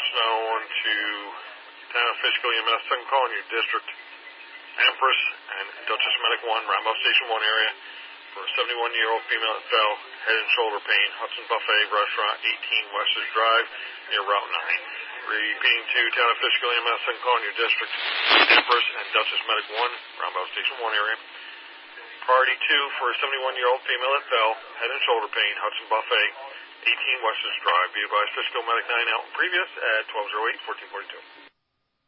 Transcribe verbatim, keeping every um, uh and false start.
known to Town of Fishkill E M S, second call in your district, Empress and Duchess Medic one, Roundabout Station one area, for a seventy-one-year-old female that fell, head and shoulder pain, Hudson Buffet Restaurant, eighteen Westers Drive, near Route nine. Repeating to Town of Fishkill E M S, second call in your district, Empress and Duchess Medic one, Roundabout Station one area. Priority two for a seventy-one-year-old female that fell, head and shoulder pain, Hudson Buffet, eighteen Westers Drive. Be advised, Fishkill Medic nine out previous at twelve oh eight, fourteen forty-two.